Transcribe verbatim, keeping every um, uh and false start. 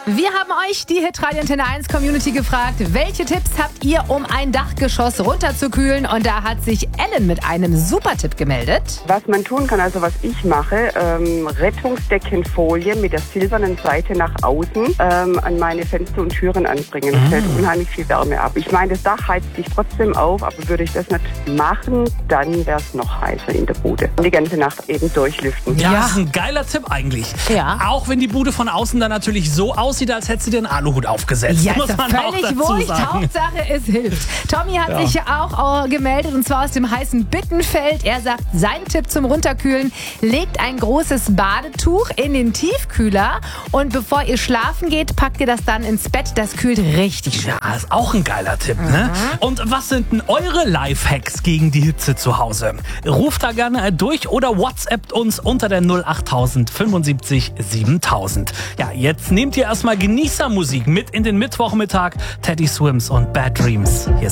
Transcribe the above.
Wir haben euch, die Hitradio Antenne eins Community, gefragt, welche Tipps habt ihr, um ein Dachgeschoss runterzukühlen? Und da hat sich Ellen mit einem super Tipp gemeldet. Was man tun kann, also was ich mache, ähm, Rettungsdeckenfolie mit der silbernen Seite nach außen ähm, an meine Fenster und Türen anbringen. Das fällt unheimlich viel Wärme ab. Ich meine, das Dach heizt sich trotzdem auf, aber würde ich das nicht machen, dann wäre es noch heißer in der Bude. Die ganze Nacht eben durchlüften. Ja, Ja. das ist ein geiler Tipp eigentlich. Ja. Auch wenn die Bude von außen dann natürlich so aussieht, als hättest du dir einen Aluhut aufgesetzt. Ja, muss ist man doch auch völlig dazu wurscht. sagen. Hauptsache, es hilft. Tommy hat Ja. sich auch äh, gemeldet, und zwar aus dem heißen Bittenfeld. Er sagt, sein Tipp zum Runterkühlen: legt ein großes Badetuch in den Tiefkühler und bevor ihr schlafen geht, packt ihr das dann ins Bett. Das kühlt richtig schön. Ja, ist auch ein geiler Tipp, ne? Und was sind denn eure Lifehacks gegen die Hitze zu Hause? Ruft da gerne durch oder WhatsAppt uns unter der null acht null fünfundsiebzig siebentausend. Ja, jetzt nehmt ihr erstmal Genießermusik mit in den Mittwochmittag. Teddy Swims und Bad Dreams. Hier